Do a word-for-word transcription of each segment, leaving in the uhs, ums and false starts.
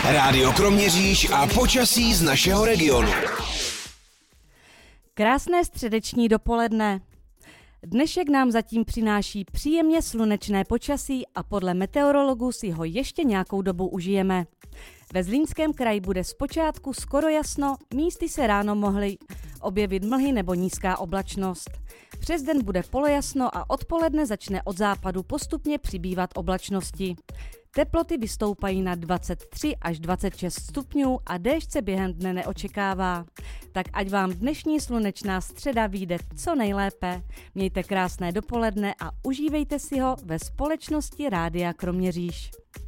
Rádio Kroměříž a počasí z našeho regionu. Krásné středeční dopoledne. Dnešek nám zatím přináší příjemně slunečné počasí a podle meteorologů si ho ještě nějakou dobu užijeme. Ve Zlínském kraji bude zpočátku skoro jasno, místy se ráno mohly objevit mlhy nebo nízká oblačnost. Přes den bude polojasno a odpoledne začne od západu postupně přibývat oblačnosti. Teploty vystoupají na dvacet tři až dvacet šest stupňů a déšť se během dne neočekává. Tak ať vám dnešní slunečná středa vyjde co nejlépe. Mějte krásné dopoledne a užívejte si ho ve společnosti Rádia Kroměříž.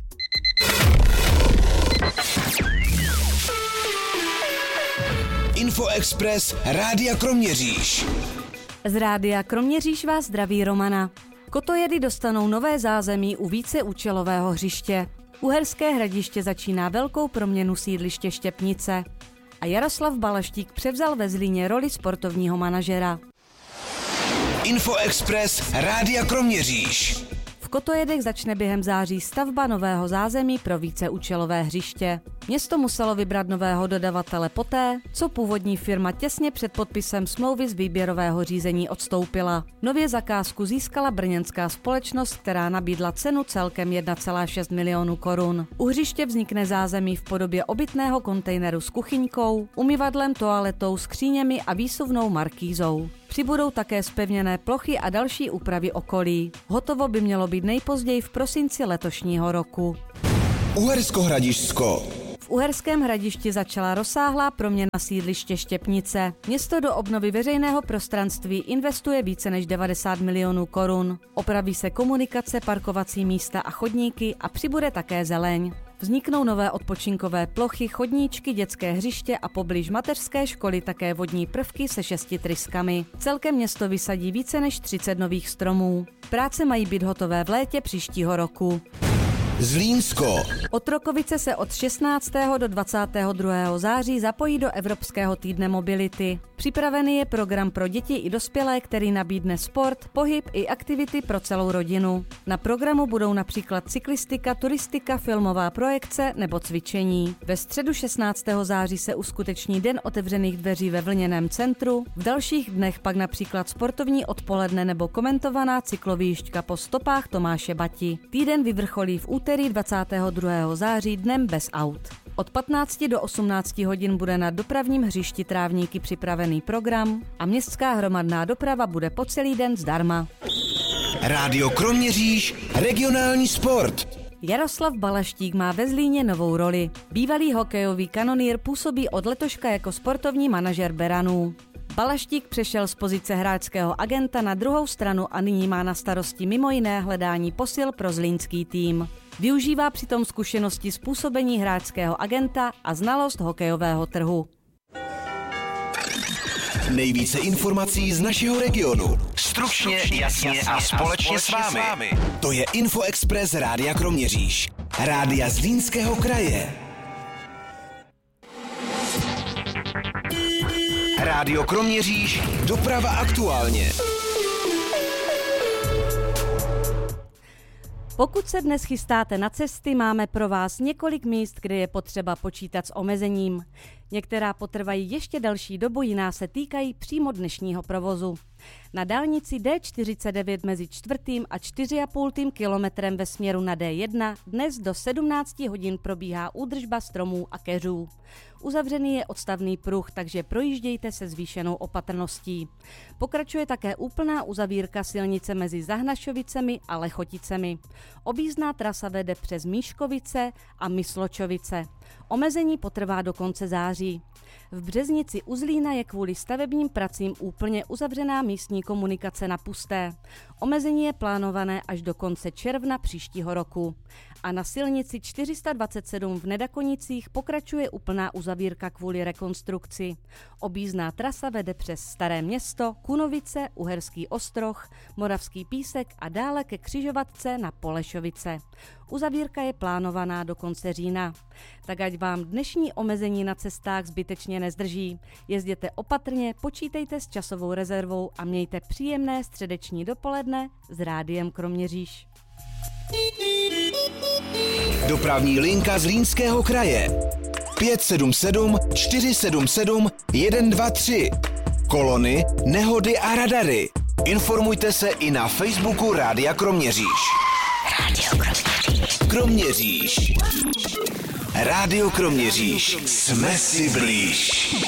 Info Express Rádia Kroměříž. Z Rádia Kroměříž vás zdraví Romana. Kotojedy dostanou nové zázemí u víceúčelového hřiště. Uherské Hradiště začíná velkou proměnu sídliště Štěpnice. A Jaroslav Balaštík převzal ve Zlíně roli sportovního manažera. Info Express Rádia Kroměříž. V Kotojedech začne během září stavba nového zázemí pro víceúčelové hřiště. Město muselo vybrat nového dodavatele poté, co původní firma těsně před podpisem smlouvy z výběrového řízení odstoupila. Nově zakázku získala brněnská společnost, která nabídla cenu celkem jedna celá šest milionu korun. U hřiště vznikne zázemí v podobě obytného kontejneru s kuchyňkou, umyvadlem, toaletou, skříněmi a výsuvnou markýzou. Přibudou také zpevněné plochy a další úpravy okolí. Hotovo by mělo být nejpozději v prosinci letošního roku. Uhersko-Hradišťsko. V Uherském Hradišti začala rozsáhlá proměna sídliště Štěpnice. Město do obnovy veřejného prostranství investuje více než devadesát milionů korun. Opraví se komunikace, parkovací místa a chodníky a přibude také zeleň. Vzniknou nové odpočinkové plochy, chodníčky, dětské hřiště a poblíž mateřské školy také vodní prvky se šesti tryskami. Celkem město vysadí více než třicet nových stromů. Práce mají být hotové v létě příštího roku. Zlínsko. Otrokovice se od šestnáctého do dvacátého druhého září zapojí do Evropského týdne mobility. Připravený je program pro děti i dospělé, který nabídne sport, pohyb i aktivity pro celou rodinu. Na programu budou například cyklistika, turistika, filmová projekce nebo cvičení. Ve středu šestnáctého září se uskuteční Den otevřených dveří ve Vlněném centru, v dalších dnech pak například sportovní odpoledne nebo komentovaná cyklovýšťka po stopách Tomáše Bati. Týden vyvrcholí v úterý dvacátého druhého září dnem bez aut. Od patnácti do osmnácti hodin bude na dopravním hřišti Trávníky připravený program a městská hromadná doprava bude po celý den zdarma. Rádio Kroměříž, regionální sport. Jaroslav Balaštík má ve Zlíně novou roli. Bývalý hokejový kanonýr působí od letoška jako sportovní manažer Beranů. Balaštík přešel z pozice hráčského agenta na druhou stranu a nyní má na starosti mimo jiné hledání posil pro zlínský tým. Využívá přitom zkušenosti z působení hráčského agenta a znalost hokejového trhu. Nejvíce informací z našeho regionu. Stručně, jasně a společně s vámi. To je Info Express Rádia Kroměříž. Rádia Zlínského kraje. Rádio Kroměříž, doprava aktuálně. Pokud se dnes chystáte na cesty, máme pro vás několik míst, kde je potřeba počítat s omezením. Některá potrvají ještě delší dobu, jiná se týkají přímo dnešního provozu. Na dálnici D čtyřicet devět mezi čtvrtým a čtyři a půl kilometrem ve směru na D jedna dnes do sedmnácti hodin probíhá údržba stromů a keřů. Uzavřený je odstavný pruh, takže projíždějte se zvýšenou opatrností. Pokračuje také úplná uzavírka silnice mezi Zahnašovicemi a Lechoticemi. Objízdná trasa vede přes Míškovice a Mysločovice. Omezení potrvá do konce září. V Březnici u Zlína je kvůli stavebním pracím úplně uzavřená místní komunikace na Pusté. Omezení je plánované až do konce června příštího roku. A na silnici čtyři sta dvacet sedm v Nedakonicích pokračuje úplná uzavírka kvůli rekonstrukci. Objízdná trasa vede přes Staré Město, Kunovice, Uherský Ostroh, Moravský Písek a dále ke křižovatce na Polešovice. Uzavírka je plánovaná do konce října. Tak ať vám dnešní omezení na cestách zbytečně nezdrží. Jezděte opatrně, počítejte s časovou rezervou a mějte příjemné středeční dopoledne s Rádiem Kroměříž. Dopravní linka Zlínského kraje pět sedm sedm, čtyři sedm sedm, jedna dva tři. Kolony, nehody a radary. Informujte se i na Facebooku Rádia Kroměříž. Rádio Kroměříž. Kroměříž. Rádio Kroměříž. Jsme si blíž.